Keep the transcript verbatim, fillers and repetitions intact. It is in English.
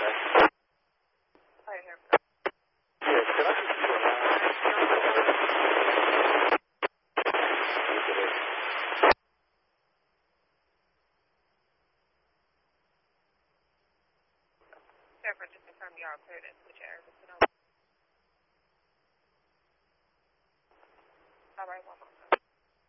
Right here. Yes, can I just do a Jennifer, just confirm you are cleared and switch your air. All right, one